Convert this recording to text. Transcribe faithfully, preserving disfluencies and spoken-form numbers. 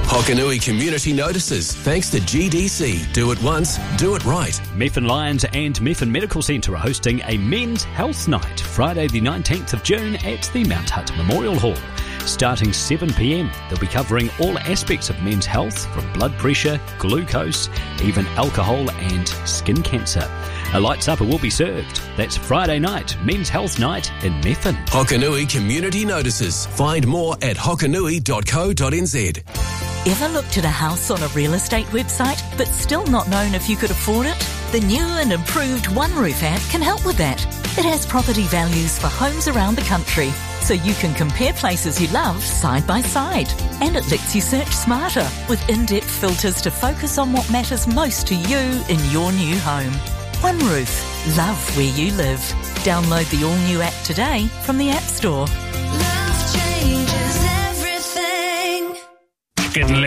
Hokanui Community Notices, thanks to G D C. Do it once, do it right. Methven Lions and Methven Medical Centre are hosting a Men's Health Night, Friday the nineteenth of June at the Mount Hutt Memorial Hall. Starting seven p m, they'll be covering all aspects of men's health, from blood pressure, glucose, even alcohol and skin cancer. A light supper will be served. That's Friday night, Men's Health Night in Methven. Hokanui Community Notices. Find more at hokanui dot co dot n z. Ever looked at a house on a real estate website but still not known if you could afford it? The new and improved OneRoof app can help with that. It has property values for homes around the country, so you can compare places you love side by side. And it lets you search smarter with in-depth filters to focus on what matters most to you in your new home. OneRoof. Love where you live. Download the all-new app today from the App Store. Love changes everything. Getting